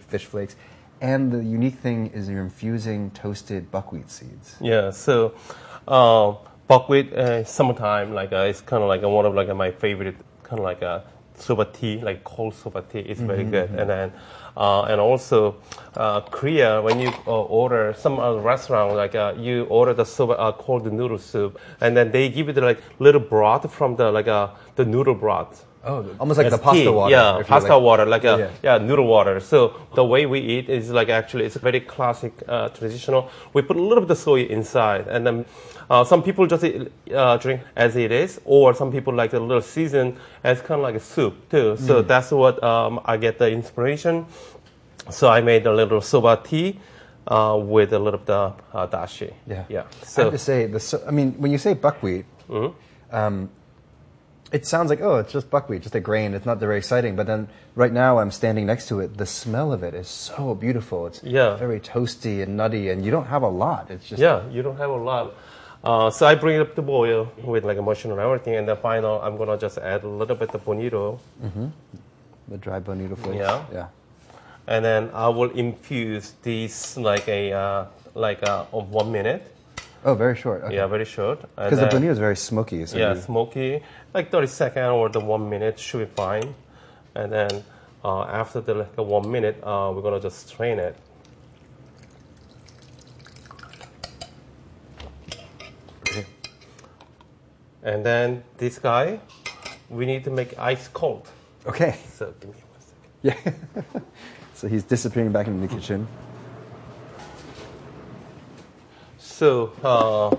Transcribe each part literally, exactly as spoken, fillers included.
fish flakes. And the unique thing is you're infusing toasted buckwheat seeds. Yeah, so uh, buckwheat, uh, summertime, like uh, it's kind of like uh, one of like uh, my favorite, kind of like a soba tea, like cold soba tea. It's mm-hmm, very good. Mm-hmm. And then, uh, and also uh, Korea, when you uh, order some uh, restaurant, like uh, you order the soba uh, cold noodle soup, and then they give you the like little broth from the like uh, the noodle broth. Oh, almost like As the pasta tea. water. Yeah, pasta like, water, like a yeah. yeah noodle water. So the way we eat is like actually it's a very classic, uh, traditional. We put a little bit of soy inside, and then uh, some people just uh, drink as it is, or some people like a little season as kind of like a soup too. So mm. that's what um, I get the inspiration. So I made a little soba tea uh, with a little bit of uh, dashi. Yeah, yeah. So I have to say, the so, I mean, when you say buckwheat. Mm-hmm. Um, It sounds like, oh, it's just buckwheat, just a grain. It's not very exciting. But then right now I'm standing next to it. The smell of it is so beautiful. It's yeah. very toasty and nutty, and you don't have a lot. It's just Yeah, you don't have a lot. Uh, so I bring it up to boil with like a mushroom and everything. And then final, I'm going to just add a little bit of bonito. Mm-hmm. The dry bonito flakes. Yeah. Yeah. And then I will infuse these like a, uh, like a, of one minute. Oh, very short. Okay. Yeah, very short. Because the bonito is very smoky. So yeah, you... smoky. Like thirty seconds or the one minute should be fine. And then uh, after the like, one minute, uh, we're going to just strain it. Okay. And then this guy, we need to make ice cold. Okay. So give me one second. Yeah. So he's disappearing back into the kitchen. So, uh,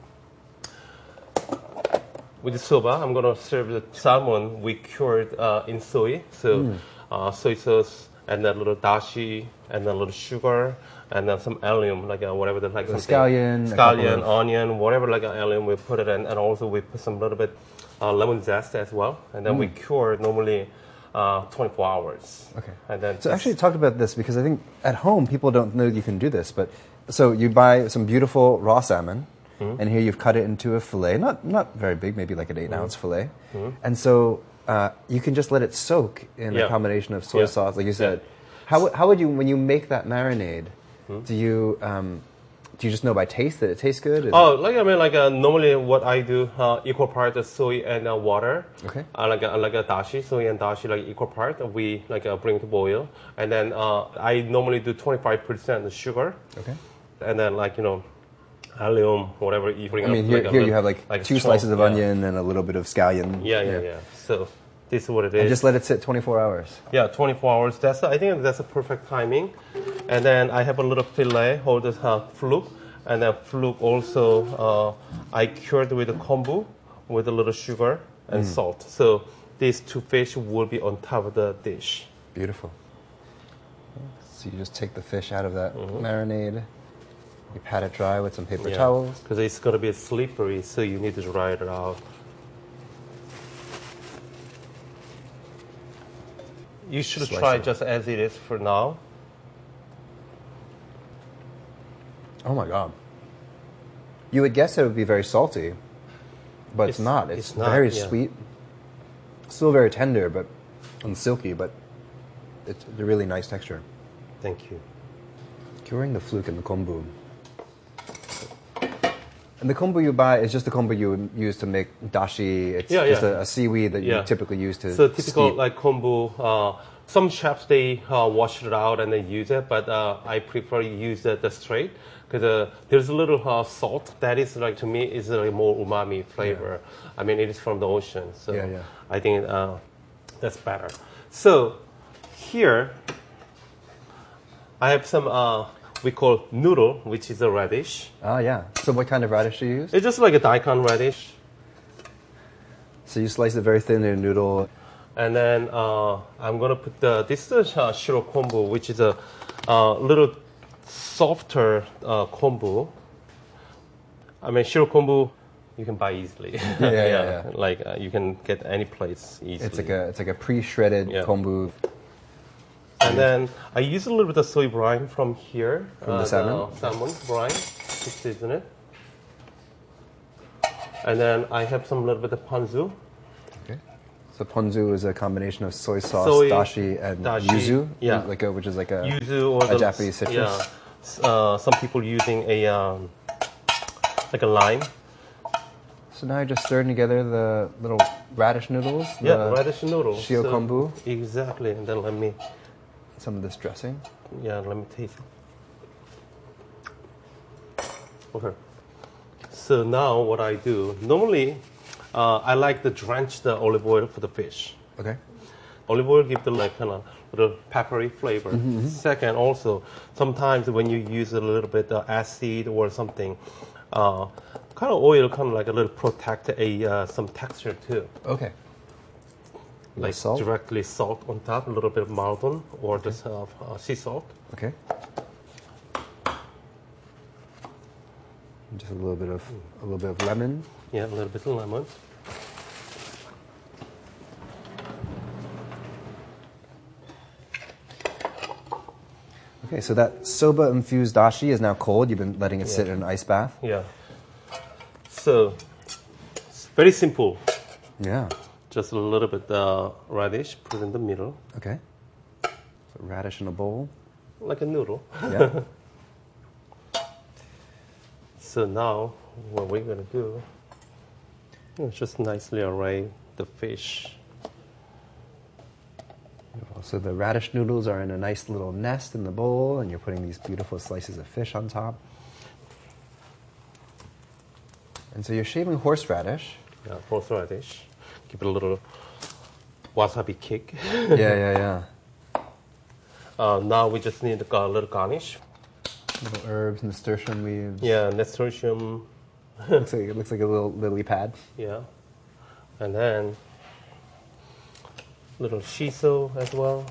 with the soba, I'm going to serve the salmon we cured uh, in soy. So, mm. uh, soy sauce, and then a little dashi, and then a little sugar, and then some allium, like uh, whatever the like the scallion, scallion, onion, whatever like uh, allium, we put it in. And also we put some little bit uh, lemon zest as well. And then mm. we cure normally uh, twenty-four hours. Okay. And then so actually talk about this, because I think at home people don't know you can do this, but so you buy some beautiful raw salmon, mm-hmm. and here you've cut it into a fillet, not not very big, maybe like an eight mm-hmm. ounce fillet, mm-hmm. and so uh, you can just let it soak in yeah. a combination of soy yeah. sauce, like you said. Yeah. How how would you, when you make that marinade, mm-hmm. do you um, do you just know by taste that it tastes good? Oh, like I mean, like uh, normally what I do, uh, equal part of soy and uh, water. Okay. Uh, like a, like a dashi, soy and dashi, like equal part. We like uh, bring to boil, and then uh, I normally do twenty-five percent sugar. Okay. And then, like, you know, allium, whatever you bring I mean, up. here, like here little, you have like, like two slices of yeah. onion and a little bit of scallion. Yeah, yeah, yeah, yeah. So this is what it is. And just let it sit twenty-four hours. Yeah, twenty-four hours. That's I think that's a perfect timing. And then I have a little fillet, hold this uh, fluke. And then fluke also, uh, I cured with the kombu, with a little sugar and mm. salt. So these two fish will be on top of the dish. Beautiful. So you just take the fish out of that mm-hmm. marinade. You pat it dry with some paper yeah, towels. Because it's going to be slippery, so you need to dry it out. You should Slice try it just as it is for now. Oh my God. You would guess it would be very salty, but it's, it's not. It's, it's not, very yeah. sweet. Still very tender but and silky, but it's a really nice texture. Thank you. Curing the fluke and the kombu. And the kombu you buy is just the kombu you use to make dashi. It's yeah, just yeah. A, a seaweed that you yeah. typically use to So typical steep. like kombu. Uh, some chefs, they uh, wash it out and they use it, but uh, I prefer use it the straight because uh, there's a little uh, salt that is like to me is like more umami flavor. Yeah. I mean, it is from the ocean, so yeah, yeah. I think uh, that's better. So here I have some. Uh, We call noodle, which is a radish. Ah, yeah. So what kind of radish do you use? It's just like a daikon radish. So you slice it very thin in a noodle. And then uh, I'm going to put the, this is uh, shiro kombu, which is a uh, little softer uh, kombu. I mean, shiro kombu, you can buy easily. Yeah, yeah, yeah. yeah. Like uh, you can get any place easily. It's like a, it's like a pre-shredded yeah. kombu. And then I use a little bit of soy brine from here. From the uh, salmon? The salmon brine to season it. And then I have some little bit of ponzu. Okay. So ponzu is a combination of soy sauce, Soy, dashi, and dashi, yuzu, yeah. like a, which is like a, Yuzu or a the, Japanese citrus. Yeah. S- Uh, some people using a um, like a lime. So now you're just stirring together the little radish noodles. Yeah, the radish noodles. shio kombu. Exactly, and then let me, Some of this dressing. yeah, let me taste it. Okay. So now what I do, normally uh, I like to drench the olive oil for the fish. Okay. Olive oil gives the like kind of little peppery flavor. Second, also sometimes when you use a little bit of acid or something, uh, kind of oil kind of like a little protect a uh, some texture too. Okay. Like salt? directly salt on top, a little bit of mardon or just uh, uh, sea salt. Okay. Just a little bit of a little bit of lemon. Yeah, a little bit of lemon. Okay, so that soba infused dashi is now cold. You've been letting it sit Yeah. in an ice bath. Yeah. So it's very simple. Yeah. Just a little bit uh, radish, put in the middle, Okay. So radish in a bowl. like a noodle. Yeah. So now what we're gonna do is just nicely array the fish. So the radish noodles are in a nice little nest in the bowl, and you're putting these beautiful slices of fish on top. And so you're shaving horseradish. Yeah, horseradish. Give it a little wasabi kick. Yeah, yeah, yeah. Uh, now we just need a little garnish. Little herbs, nasturtium leaves. Yeah, nasturtium. Looks like, it looks like a little lily pad. Yeah, and then little shiso as well.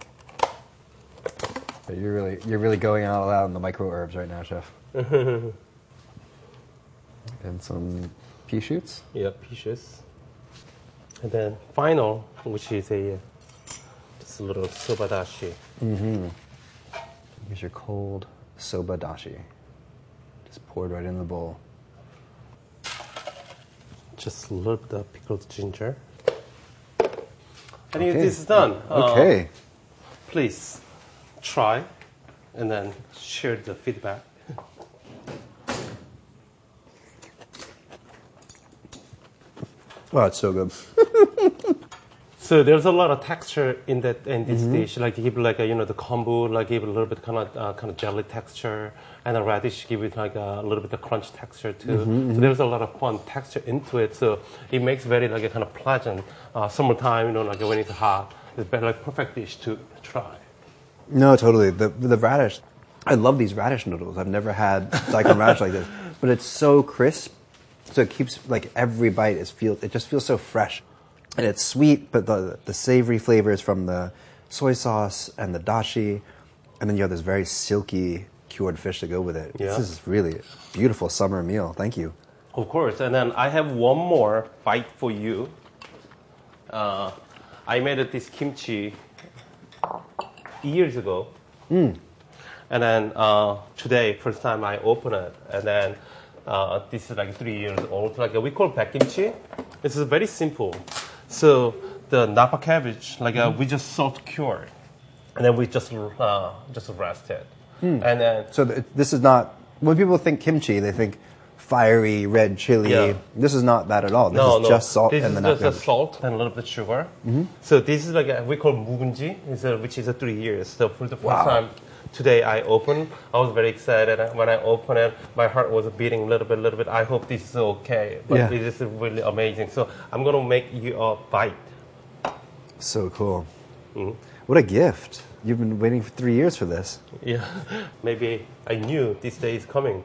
But you're really you're really going out loud on the micro herbs right now, chef. And some pea shoots. Yeah, pieces. And then final, which is a just a little soba dashi. Here's your cold soba dashi. Just poured right in the bowl. Just a little bit of pickled ginger. I think Okay. this is done. Uh, Okay. please try and then share the feedback. Oh, it's so good. So there's a lot of texture in that in this dish. Like you give like a, you know the kombu, like give it a little bit kind of uh, kind of jelly texture, and the radish give it like a little bit of crunch texture too. So there's a lot of fun texture into it. So it makes very like a kind of pleasant uh, summertime. You know, like when it's hot, it's very like perfect dish to try. No, totally. The the radish. I love these radish noodles. I've never had daikon radish like this, but it's so crisp. So it keeps like every bite is feel. It just feels so fresh, and it's sweet, but the the savory flavors from the soy sauce and the dashi, and then you have this very silky cured fish to go with it. Yeah. This is really a beautiful summer meal. Thank you. Of course, and then I have one more bite for you. Uh, I made this kimchi years ago, and then uh, today, first time I open it, and then uh, this is like three years old. Like we call baek kimchi. This is very simple. So the napa cabbage, like uh, we just salt cured, and then we just uh, just rest it, and then So th- this is not when people think kimchi, they think fiery red chili. Yeah. This is not that at all. This no, is no. just salt This and is the just napa. a salt and a little bit of sugar. So this is like a, we call 묵은지, is a, which is a three years. So for the first Wow. time today I opened, I was very excited. And when I opened it, my heart was beating a little bit, a little bit. I hope this is okay, but Yeah. it is really amazing. So I'm gonna make you a bite. So cool. What a gift. You've been waiting for three years for this. Yeah, maybe I knew this day is coming.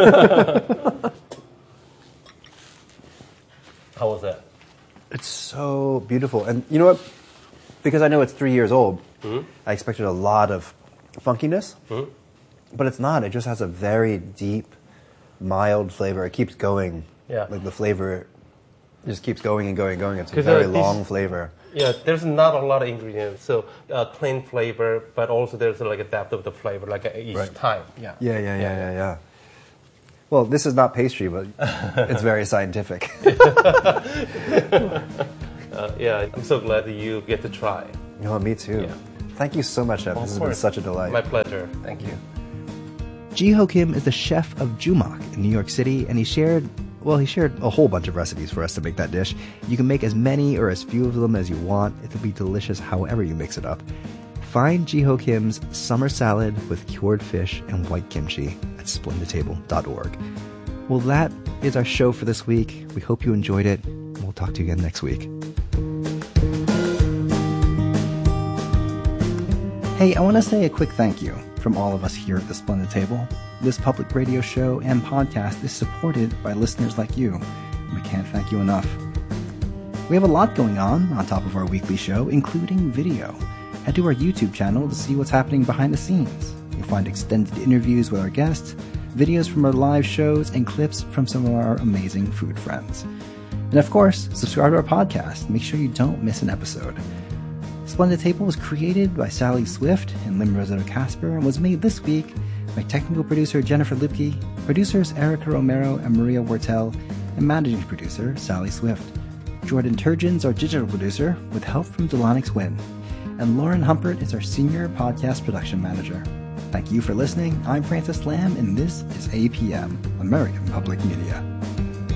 How was that? It's so beautiful. And you know what? Because I know it's three years old, I expected a lot of funkiness, but it's not. It just has a very deep, mild flavor. It keeps going. Yeah. Like the flavor just keeps going and going and going. It's a 'Cause, very uh, this- long flavor. Yeah, there's not a lot of ingredients, so uh, clean flavor, but also there's like a depth of the flavor, like uh, each Right. time. Yeah. Yeah, yeah, yeah, yeah, yeah. Well, this is not pastry, but it's very scientific. uh, yeah, I'm so glad that you get to try. Oh, me too. Yeah. Thank you so much, Chef. Of This has been course. such a delight. My pleasure. Thank you. Ji-Ho Kim is the chef of Jumak in New York City, and he shared, well, he shared a whole bunch of recipes for us to make that dish. You can make as many or as few of them as you want. It'll be delicious however you mix it up. Find Ji-Ho Kim's summer salad with cured fish and white kimchi at splendid table dot org. Well, that is our show for this week. We hope you enjoyed it. We'll talk to you again next week. Hey, I want to say a quick thank you from all of us here at the Splendid Table. This public radio show and podcast is supported by listeners like you. We can't thank you enough. We have a lot going on on top of our weekly show, including video. Head to our YouTube channel to see what's happening behind the scenes. You'll find extended interviews with our guests, videos from our live shows, and clips from some of our amazing food friends. And of course, subscribe to our podcast. Make sure you don't miss an episode. Splendid Table was created by Sally Swift and Lim Rosetta Casper and was made this week by technical producer Jennifer Lipke, producers Erica Romero and Maria Wortel, and managing producer Sally Swift. Jordan Turgeon's our digital producer with help from Delanix Wynn. And Lauren Humpert is our senior podcast production manager. Thank you for listening. I'm Francis Lam, and this is A P M, American Public Media.